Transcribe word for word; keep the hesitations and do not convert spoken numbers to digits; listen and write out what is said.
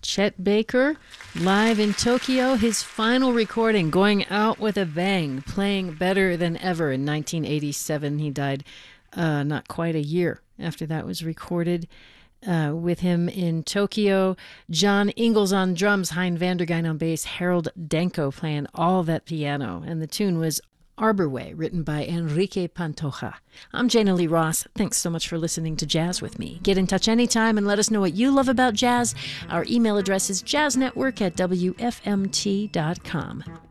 Chet Baker, live in Tokyo, his final recording, going out with a bang, playing better than ever. In nineteen eighty-seven, he died uh, not quite a year after that was recorded. Uh, with him in Tokyo, John Ingalls on drums, Hein Vandergein on bass, Harold Danko playing all that piano, and the tune was Arbor Way, written by Enrique Pantoja. I'm Jana Lee Ross. Thanks so much for listening to Jazz with me. Get in touch anytime and let us know what you love about jazz. Our email address is jazznetwork at w f m t dot com.